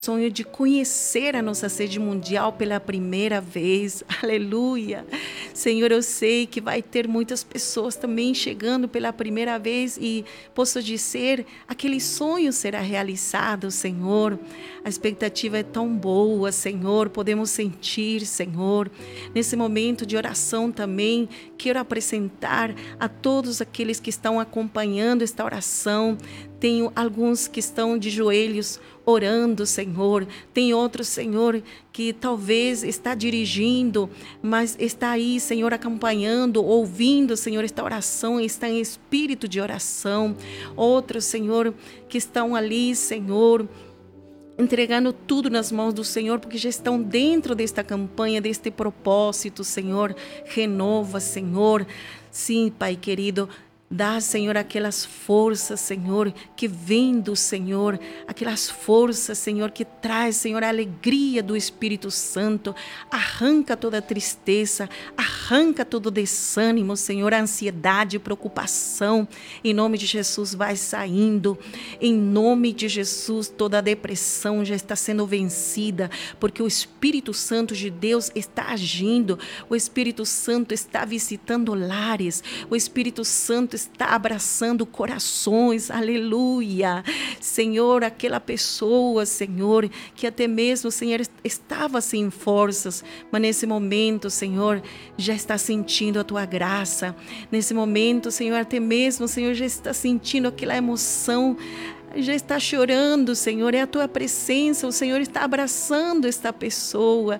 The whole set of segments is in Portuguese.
sonho de conhecer a nossa sede mundial pela primeira vez. Aleluia. Senhor, eu sei que vai ter muitas pessoas também chegando pela primeira vez e posso dizer, aquele sonho será realizado, Senhor. A expectativa é tão boa, Senhor, podemos sentir, Senhor. Nesse momento de oração também, quero apresentar a todos aqueles que estão acompanhando esta oração. Tenho alguns que estão de joelhos orando, Senhor. Tem outros, Senhor, que talvez está dirigindo, mas está aí, Senhor, acompanhando, ouvindo, Senhor, esta oração, está em espírito de oração. Outros, Senhor, que estão ali, Senhor, entregando tudo nas mãos do Senhor, porque já estão dentro desta campanha, deste propósito, Senhor. Renova, Senhor. Sim, Pai querido, dá, Senhor, aquelas forças, Senhor, que vêm do Senhor, aquelas forças, Senhor, que traz, Senhor, a alegria do Espírito Santo. Arranca toda tristeza, arranca todo desânimo, Senhor, a ansiedade, preocupação. Em nome de Jesus, vai saindo. Em nome de Jesus, toda a depressão já está sendo vencida, porque o Espírito Santo de Deus está agindo. O Espírito Santo está visitando lares. O Espírito Santo está abraçando corações, aleluia. Senhor, aquela pessoa, Senhor, que até mesmo, Senhor, estava sem forças, mas nesse momento, Senhor, já está sentindo a Tua graça. Nesse momento, Senhor, até mesmo, Senhor, já está sentindo aquela emoção, já está chorando, Senhor, é a Tua presença, o Senhor está abraçando esta pessoa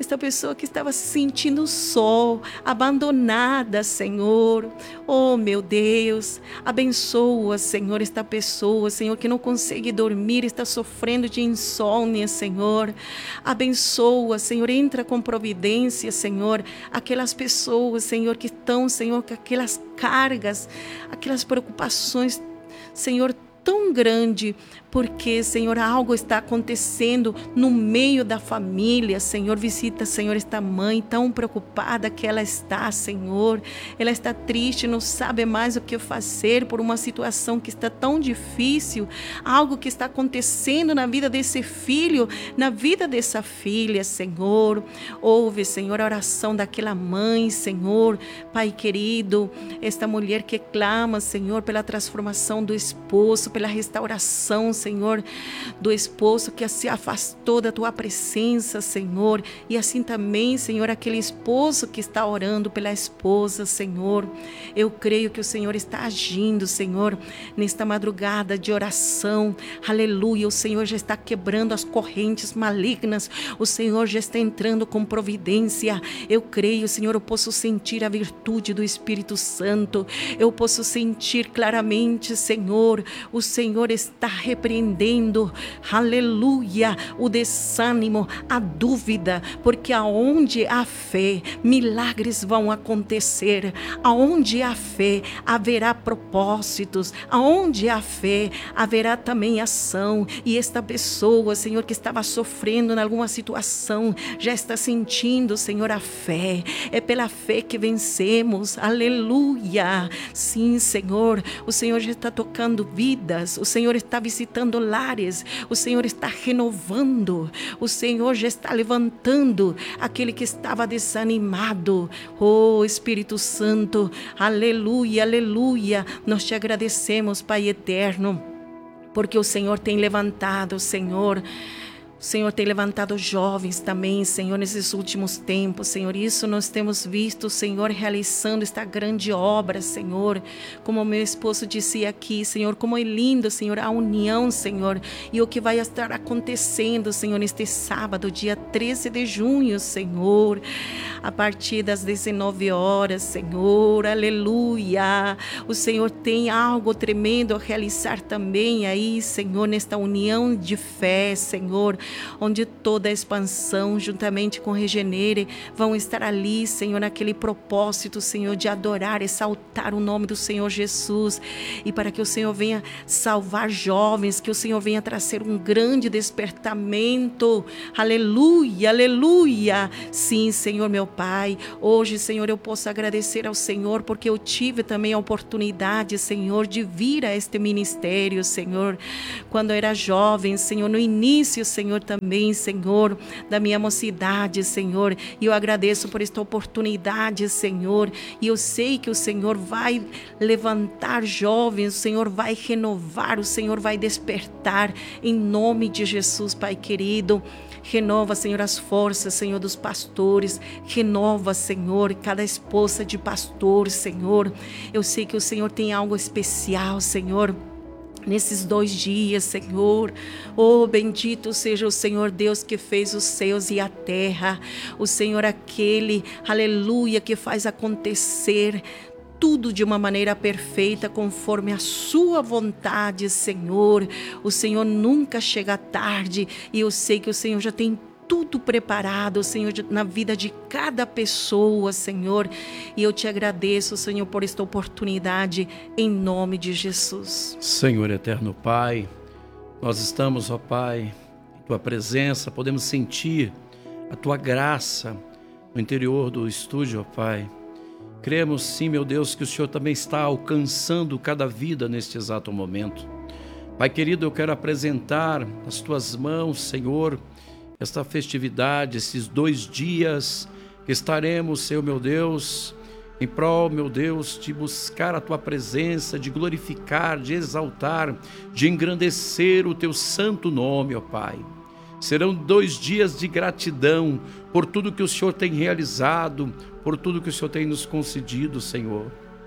que estava se sentindo só, abandonada, Senhor. Oh, meu Deus, abençoa, Senhor, esta pessoa, Senhor, que não consegue dormir, está sofrendo de insônia, Senhor. Abençoa, Senhor, entra com providência, Senhor, aquelas pessoas, Senhor, que estão, Senhor, com aquelas cargas, aquelas preocupações, Senhor, tão grande, porque, Senhor, algo está acontecendo no meio da família. Senhor, visita, Senhor, esta mãe tão preocupada que ela está, Senhor. Ela está triste, não sabe mais o que fazer por uma situação que está tão difícil. Algo que está acontecendo na vida desse filho, na vida dessa filha, Senhor. Ouve, Senhor, a oração daquela mãe, Senhor. Pai querido, esta mulher que clama, Senhor, pela transformação do esposo, pela restauração, Senhor, do esposo que se afastou da Tua presença, Senhor, e assim também, Senhor, aquele esposo que está orando pela esposa, Senhor. Eu creio que o Senhor está agindo, Senhor, nesta madrugada de oração, aleluia. O Senhor já está quebrando as correntes malignas, o Senhor já está entrando com providência. Eu creio, Senhor, eu posso sentir a virtude do Espírito Santo, eu posso sentir claramente, Senhor, o Senhor está repreendendo, aleluia, o desânimo, a dúvida, porque aonde há fé, milagres vão acontecer. Aonde há fé, haverá propósitos. Aonde há fé, haverá também ação. E esta pessoa, Senhor, que estava sofrendo em alguma situação, já está sentindo, Senhor, a fé. É pela fé que vencemos, aleluia. Sim, Senhor, o Senhor já está tocando vidas, o Senhor está visitando lares, o Senhor está renovando, o Senhor já está levantando aquele que estava desanimado. Oh, Espírito Santo, aleluia, aleluia. Nós te agradecemos, Pai eterno, porque o Senhor tem levantado, Senhor. O Senhor tem levantado jovens também, Senhor, nesses últimos tempos, Senhor. Isso nós temos visto, Senhor, realizando esta grande obra, Senhor. Como o meu esposo disse aqui, Senhor, como é lindo, Senhor, a união, Senhor. E o que vai estar acontecendo, Senhor, neste sábado, dia 13 de junho, Senhor. A partir das 19 horas, Senhor, aleluia. O Senhor tem algo tremendo a realizar também aí, Senhor, nesta união de fé, Senhor, onde toda a expansão, juntamente com Regenere, vão estar ali, Senhor, naquele propósito, Senhor, de adorar, exaltar o nome do Senhor Jesus, e para que o Senhor venha salvar jovens, que o Senhor venha trazer um grande despertamento, aleluia, aleluia. Sim, Senhor, meu Pai, hoje, Senhor, eu posso agradecer ao Senhor, porque eu tive também a oportunidade, Senhor, de vir a este ministério, Senhor, quando eu era jovem, Senhor, no início, Senhor, também, Senhor, da minha mocidade, Senhor. E eu agradeço por esta oportunidade, Senhor. E eu sei que o Senhor vai levantar jovens, o Senhor vai renovar, o Senhor vai despertar, em nome de Jesus, Pai querido. Renova, Senhor, as forças, Senhor, dos pastores. Renova, Senhor, cada esposa de pastor, Senhor. Eu sei que o Senhor tem algo especial, Senhor, nesses 2 dias, Senhor. Oh, bendito seja o Senhor Deus que fez os céus e a terra. O Senhor aquele, aleluia, que faz acontecer tudo de uma maneira perfeita, conforme a sua vontade, Senhor. O Senhor nunca chega tarde, e eu sei que o Senhor já tem tudo preparado, Senhor, na vida de cada pessoa, Senhor. E eu te agradeço, Senhor, por esta oportunidade, em nome de Jesus. Senhor eterno Pai, nós estamos, ó Pai, em Tua presença, podemos sentir a Tua graça no interior do estúdio, ó Pai. Cremos sim, meu Deus, que o Senhor também está alcançando cada vida neste exato momento. Pai querido, eu quero apresentar nas Tuas mãos, Senhor, esta festividade, esses 2 dias que estaremos, Senhor meu Deus, em prol, meu Deus, de buscar a Tua presença, de glorificar, de exaltar, de engrandecer o Teu santo nome, ó Pai. Serão 2 dias de gratidão por tudo que o Senhor tem realizado, por tudo que o Senhor tem nos concedido, Senhor.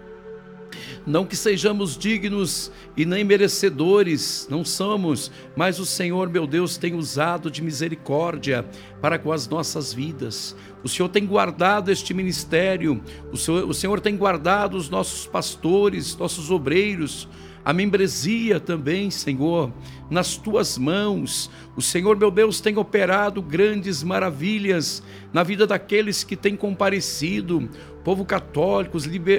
Não que sejamos dignos e nem merecedores, não somos, mas o Senhor, meu Deus, tem usado de misericórdia para com as nossas vidas. O Senhor tem guardado este ministério, o Senhor tem guardado os nossos pastores, nossos obreiros, a membresia também, Senhor, nas Tuas mãos. O Senhor, meu Deus, tem operado grandes maravilhas na vida daqueles que têm comparecido, povo católico,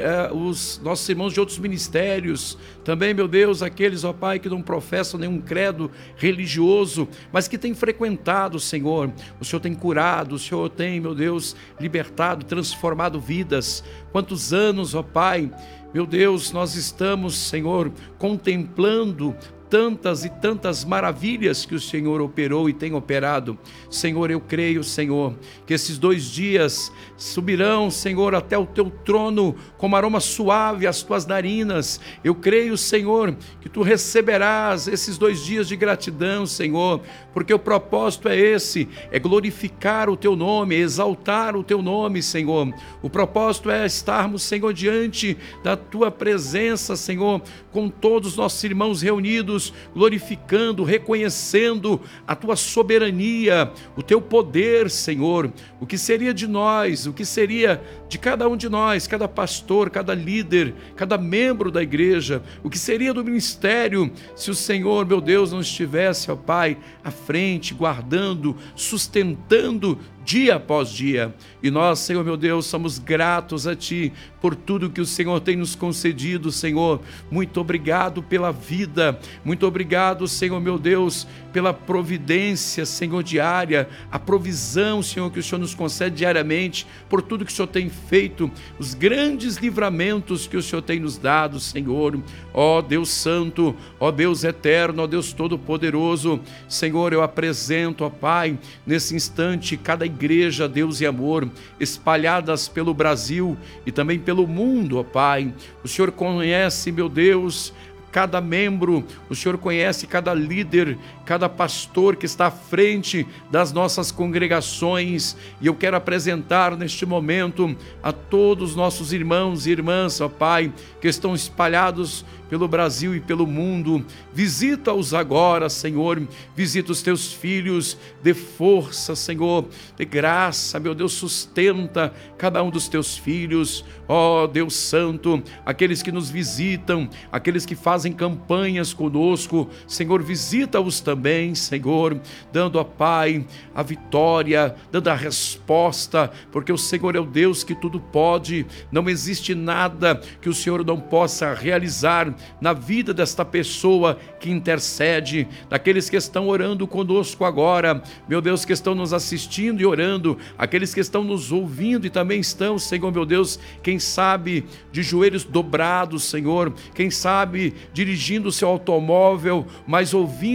os nossos irmãos de outros ministérios, também, meu Deus, aqueles, ó Pai, que não professam nenhum credo religioso, mas que têm frequentado, Senhor. O Senhor tem curado, o Senhor tem, meu Deus, libertado, transformado vidas. Quantos anos, ó Pai, meu Deus, nós estamos, Senhor, contemplando tantas e tantas maravilhas que o Senhor operou e tem operado. Senhor, eu creio, Senhor, que esses 2 dias subirão, Senhor, até o Teu trono como aroma suave às Tuas narinas. Eu creio, Senhor, que Tu receberás esses 2 dias de gratidão, Senhor, porque o propósito é esse, é glorificar o Teu nome, exaltar o Teu nome, Senhor. O propósito é estarmos, Senhor, diante da Tua presença, Senhor, com todos os nossos irmãos reunidos, glorificando, reconhecendo a Tua soberania, o Teu poder, Senhor. O que seria de nós, o que seria de cada um de nós, cada pastor, cada líder, cada membro da igreja, o que seria do ministério se o Senhor, meu Deus, não estivesse, ó Pai, à frente, guardando, sustentando dia após dia. E nós, Senhor meu Deus, somos gratos a Ti por tudo que o Senhor tem nos concedido, Senhor. Muito obrigado pela vida, muito obrigado, Senhor meu Deus, pela providência, Senhor, diária, a provisão, Senhor, que o Senhor nos concede diariamente, por tudo que o Senhor tem feito, os grandes livramentos que o Senhor tem nos dado, Senhor. Ó Deus Santo, ó Deus Eterno, ó Deus Todo-Poderoso, Senhor, eu apresento, ó Pai, nesse instante, cada igreja, Deus e amor, espalhadas pelo Brasil e também pelo mundo, ó Pai. O Senhor conhece, meu Deus, cada membro, o Senhor conhece cada líder, cada pastor que está à frente das nossas congregações, e eu quero apresentar neste momento a todos os nossos irmãos e irmãs, ó Pai, que estão espalhados pelo Brasil e pelo mundo. Visita-os agora, Senhor, visita os Teus filhos, dê força, Senhor, dê graça, meu Deus, sustenta cada um dos Teus filhos, ó Deus Santo, aqueles que nos visitam, aqueles que fazem campanhas conosco, Senhor, visita-os também, Senhor, dando, ó Pai, a vitória, dando a resposta, porque o Senhor é o Deus que tudo pode, não existe nada que o Senhor não possa realizar na vida desta pessoa que intercede, daqueles que estão orando conosco agora, meu Deus, que estão nos assistindo e orando, aqueles que estão nos ouvindo e também estão, Senhor, meu Deus, quem sabe de joelhos dobrados, Senhor, quem sabe dirigindo o seu automóvel, mas ouvindo a programação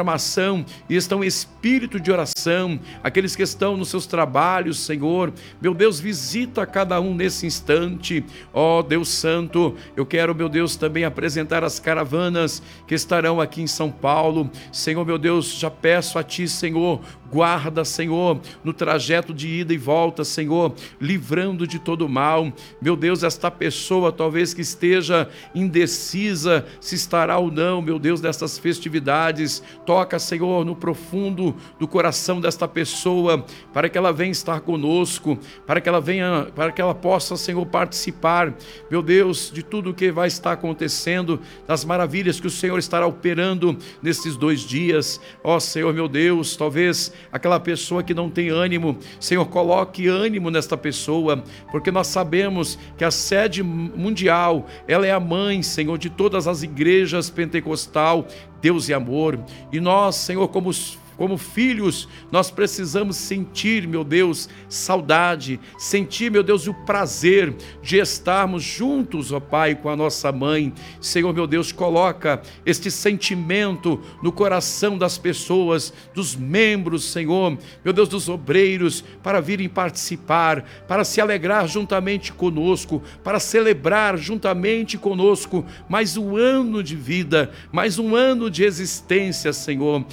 programação e estão em espírito de oração, aqueles que estão nos seus trabalhos, Senhor, meu Deus, visita cada um nesse instante. Ó Deus Santo, eu quero, meu Deus, também apresentar as caravanas que estarão aqui em São Paulo. Senhor, meu Deus, já peço a Ti, Senhor, guarda, Senhor, no trajeto de ida e volta, Senhor, livrando de todo mal. Meu Deus, esta pessoa talvez que esteja indecisa se estará ou não, meu Deus, destas festividades, toca, Senhor, no profundo do coração desta pessoa, para que ela venha estar conosco, para que ela possa, Senhor, participar, meu Deus, de tudo o que vai estar acontecendo, das maravilhas que o Senhor estará operando nesses 2 dias. Ó Senhor, meu Deus, talvez aquela pessoa que não tem ânimo, Senhor, coloque ânimo nesta pessoa, porque nós sabemos que a sede mundial, ela é a mãe, Senhor, de todas as igrejas pentecostal, Deus e amor, e nós, Senhor, como filhos, nós precisamos sentir, meu Deus, saudade, sentir, meu Deus, o prazer de estarmos juntos, ó Pai, com a nossa mãe. Senhor, meu Deus, coloca este sentimento no coração das pessoas, dos membros, Senhor, meu Deus, dos obreiros, para virem participar, para se alegrar juntamente conosco, para celebrar juntamente conosco mais um ano de vida, mais um ano de existência, Senhor.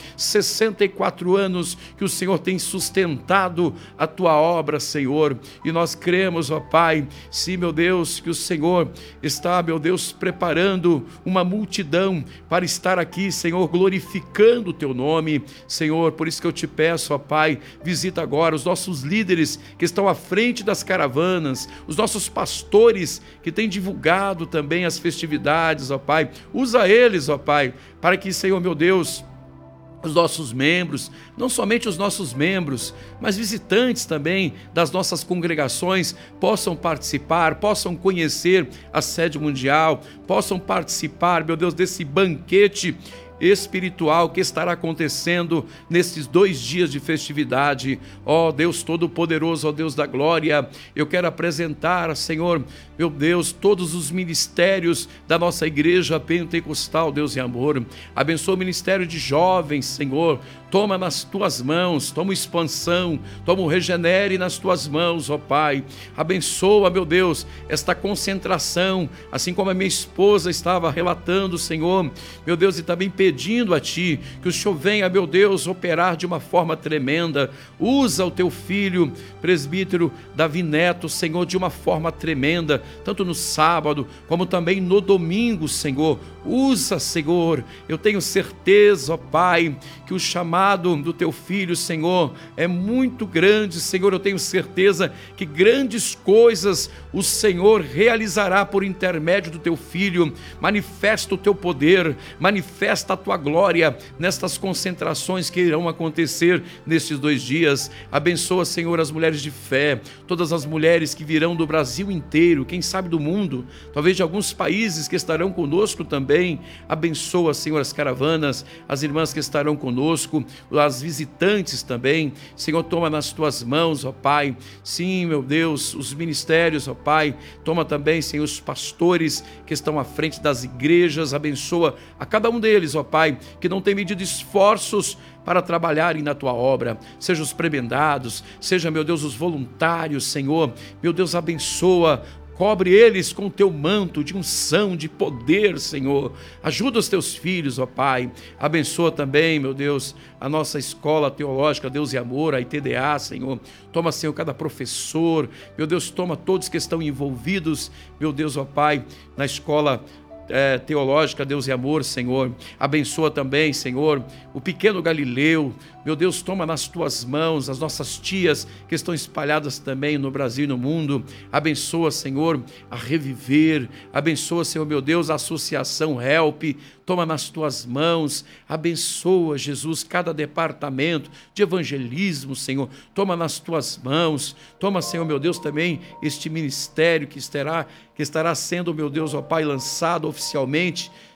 64 anos que o Senhor tem sustentado a Tua obra, Senhor, e nós cremos, ó Pai, sim, meu Deus, que o Senhor está, meu Deus, preparando uma multidão para estar aqui, Senhor, glorificando o Teu nome, Senhor. Por isso que eu te peço, ó Pai, visita agora os nossos líderes que estão à frente das caravanas, os nossos pastores que têm divulgado também as festividades, ó Pai, usa eles, ó Pai, para que, Senhor, meu Deus, os nossos membros, não somente os nossos membros, mas visitantes também das nossas congregações possam participar, possam conhecer a sede mundial, possam participar, meu Deus, desse banquete espiritual que estará acontecendo nesses 2 dias de festividade. Ó Deus Todo-Poderoso, ó Deus da glória, eu quero apresentar, Senhor, meu Deus, todos os ministérios da nossa igreja pentecostal, Deus e amor. Abençoa o ministério de jovens, Senhor, toma nas Tuas mãos, toma expansão, toma o regenere nas Tuas mãos, ó Pai. Abençoa, meu Deus, esta concentração, assim como a minha esposa estava relatando, Senhor, meu Deus, e também pedindo a Ti, que o Senhor venha, meu Deus, operar de uma forma tremenda. Usa o Teu filho, presbítero Davi Neto, Senhor, de uma forma tremenda, tanto no sábado, como também no domingo, Senhor. Usa, Senhor, eu tenho certeza, ó Pai, que o chamado do Teu filho, Senhor, é muito grande, Senhor. Eu tenho certeza que grandes coisas o Senhor realizará por intermédio do Teu filho. Manifesta o Teu poder, manifesta a Tua glória nestas concentrações que irão acontecer nestes 2 dias. Abençoa, Senhor, as mulheres de fé, todas as mulheres que virão do Brasil inteiro, quem sabe do mundo, talvez de alguns países que estarão conosco também. Abençoa, Senhor, as caravanas, as irmãs que estarão conosco, as visitantes também. Senhor, toma nas Tuas mãos, ó Pai. Sim, meu Deus, os ministérios, ó Pai. Toma também, Senhor, os pastores que estão à frente das igrejas. Abençoa a cada um deles, ó Pai, que não tem medido esforços para trabalharem na Tua obra. Seja os prebendados, seja, meu Deus, os voluntários, Senhor. Meu Deus, abençoa, cobre eles com o Teu manto de unção, de poder, Senhor. Ajuda os Teus filhos, ó Pai. Abençoa também, meu Deus, a nossa escola teológica, Deus e amor, a ITDA, Senhor. Toma, Senhor, cada professor. Meu Deus, toma todos que estão envolvidos, meu Deus, ó Pai, na escola teológica, Deus e amor, Senhor. Abençoa também, Senhor, o pequeno Galileu. Meu Deus, toma nas Tuas mãos as nossas tias que estão espalhadas também no Brasil e no mundo. Abençoa, Senhor, a Reviver. Abençoa, Senhor, meu Deus, a associação Help. Toma nas Tuas mãos. Abençoa, Jesus, cada departamento de evangelismo, Senhor. Toma nas Tuas mãos. Toma, Senhor, meu Deus, também este ministério que estará sendo, meu Deus, ó Pai, lançado oficialmente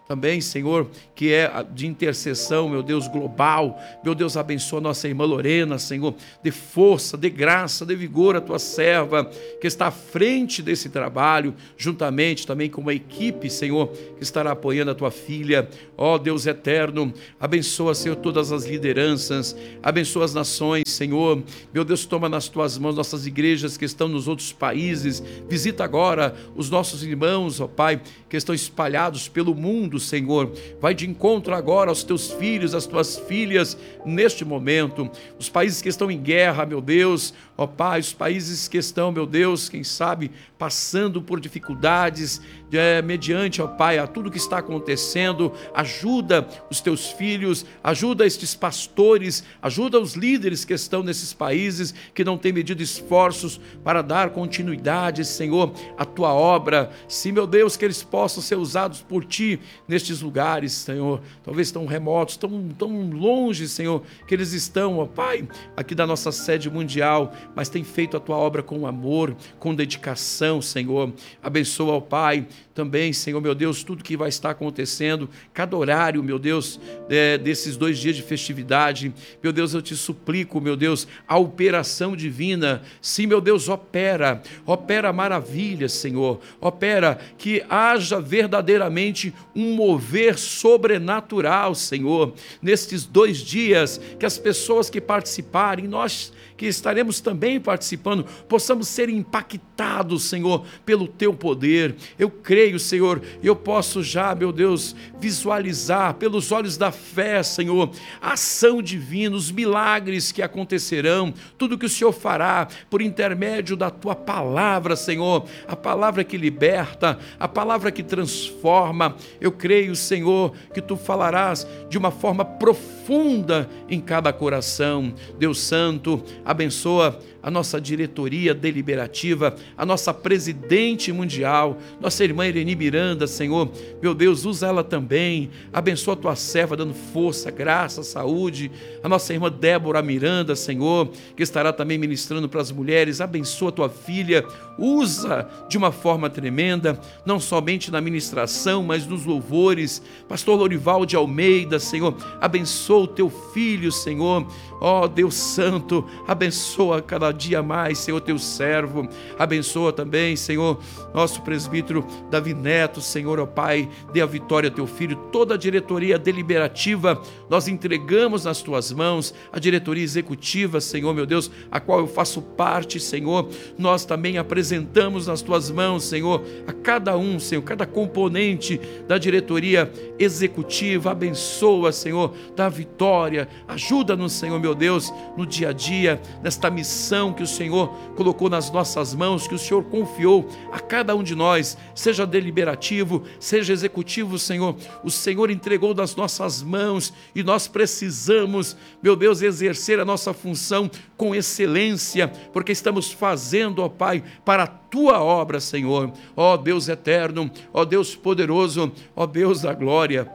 também, Senhor, que é de intercessão, meu Deus, global. Meu Deus, abençoa nossa irmã Lorena, Senhor, dê força, dê graça, dê vigor à tua serva, que está à frente desse trabalho, juntamente também com uma equipe, Senhor, que estará apoiando a tua filha. Ó Deus eterno, abençoa, Senhor, todas as lideranças, abençoa as nações, Senhor. Meu Deus, toma nas tuas mãos nossas igrejas que estão nos outros países, visita agora os nossos irmãos, ó Pai, que estão espalhados pelo mundo, Senhor. Vai de encontro agora aos teus filhos, às tuas filhas, neste momento. Os países que estão em guerra, meu Deus, ó Pai, os países que estão, meu Deus, quem sabe, passando por dificuldades, mediante, ó Pai, a tudo que está acontecendo. Ajuda os teus filhos, ajuda estes pastores, ajuda os líderes que estão nesses países, que não têm medido esforços para dar continuidade, Senhor, à tua obra. Sim, meu Deus, que eles possam ser usados por ti nestes lugares, Senhor, talvez tão remotos, tão longe, Senhor, que eles estão, ó Pai, aqui da nossa sede mundial, mas tem feito a tua obra com amor, com dedicação, Senhor. Abençoa, ó Pai, também, Senhor, meu Deus, tudo que vai estar acontecendo, cada horário, meu Deus, desses 2 dias de festividade. Meu Deus, eu te suplico, meu Deus, a operação divina. Sim, meu Deus, opera maravilhas, Senhor. Opera que haja verdadeiramente um mover sobrenatural, Senhor, nestes 2 dias, que as pessoas que participarem, nós que estaremos também participando, possamos ser impactados, Senhor, pelo teu poder. Eu creio, Senhor, e eu posso já, meu Deus, visualizar pelos olhos da fé, Senhor, a ação divina, os milagres que acontecerão, tudo que o Senhor fará por intermédio da tua palavra, Senhor, a palavra que liberta, a palavra que transforma. Eu creio, Senhor, que tu falarás de uma forma profunda em cada coração. Deus Santo, abençoa a nossa diretoria deliberativa, a nossa presidente mundial, nossa irmã Ireni Miranda, Senhor, meu Deus, usa ela também, abençoa a tua serva, dando força, graça, saúde, a nossa irmã Débora Miranda, Senhor, que estará também ministrando para as mulheres, abençoa a tua filha, usa de uma forma tremenda, não somente na ministração, mas nos louvores. Pastor Lorival de Almeida, Senhor, abençoa o teu filho, Senhor, ó Deus Santo, abençoa cada dia mais, Senhor, teu servo. Abençoa também, Senhor, nosso presbítero Davi Neto, Senhor, ó Pai, dê a vitória a teu filho. Toda a diretoria deliberativa nós entregamos nas tuas mãos, a diretoria executiva, Senhor, meu Deus, a qual eu faço parte, Senhor, nós também apresentamos nas tuas mãos, Senhor, a cada um, Senhor, cada componente da diretoria executiva. Abençoa, Senhor, dá vitória, ajuda-nos, Senhor, meu Deus, no dia a dia, nesta missão que o Senhor colocou nas nossas mãos, que o Senhor confiou a cada um de nós, seja deliberativo, seja executivo, Senhor, o Senhor entregou das nossas mãos e nós precisamos, meu Deus, exercer a nossa função com excelência, porque estamos fazendo, ó Pai, para a tua obra, Senhor. Ó Deus eterno, ó Deus poderoso, ó Deus da glória,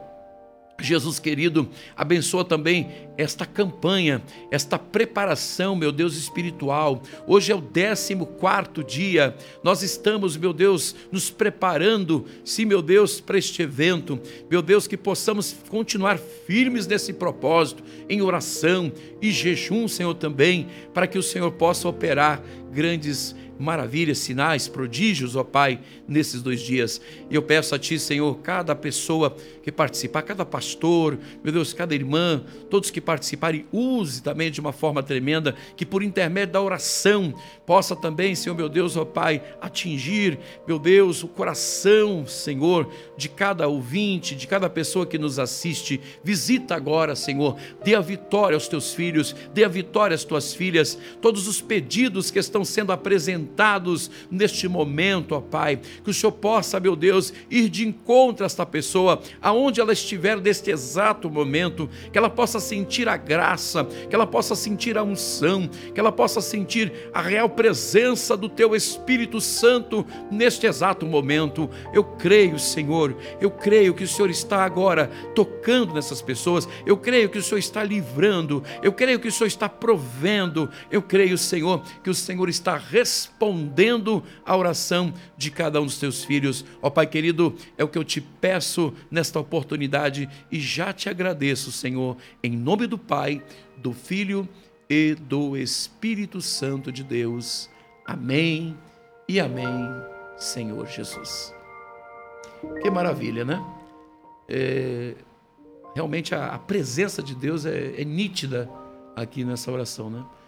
Jesus querido, abençoa também esta campanha, esta preparação, meu Deus, espiritual. Hoje é o 14º dia, nós estamos, meu Deus, nos preparando, sim, meu Deus, para este evento. Meu Deus, que possamos continuar firmes nesse propósito, em oração e jejum, Senhor, também, para que o Senhor possa operar grandes maravilhas, sinais, prodígios, ó Pai, nesses 2 dias. E eu peço a Ti, Senhor, cada pessoa que participar, cada pastor, meu Deus, cada irmã, todos que participarem, use também de uma forma tremenda, que por intermédio da oração possa também, Senhor, meu Deus, ó Pai, atingir, meu Deus, o coração, Senhor, de cada ouvinte, de cada pessoa que nos assiste. Visita agora, Senhor, dê a vitória aos teus filhos, dê a vitória às tuas filhas, todos os pedidos que estão sendo apresentados neste momento, ó Pai, que o Senhor possa, meu Deus, ir de encontro a esta pessoa, aonde ela estiver neste exato momento, que ela possa sentir a graça, que ela possa sentir a unção, que ela possa sentir a real presença do Teu Espírito Santo neste exato momento. Eu creio, Senhor, eu creio que o Senhor está agora tocando nessas pessoas, eu creio que o Senhor está livrando, eu creio que o Senhor está provendo, eu creio, Senhor, que o Senhor está respondendo respondendo a oração de cada um dos teus filhos. Ó Pai querido, é o que eu te peço nesta oportunidade e já te agradeço, Senhor, em nome do Pai, do Filho e do Espírito Santo de Deus. Amém e amém, Senhor Jesus. Que maravilha, né? Realmente a presença de Deus é nítida aqui nessa oração, né?